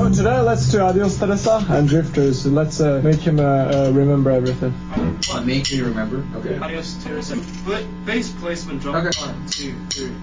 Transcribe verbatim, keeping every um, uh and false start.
So today let's do Adios Teresa and Drifters. Let's uh, make him uh, uh, remember everything. What, make me remember? Okay. Adios Teresa. Foot, face placement drop. Okay. One, two, three.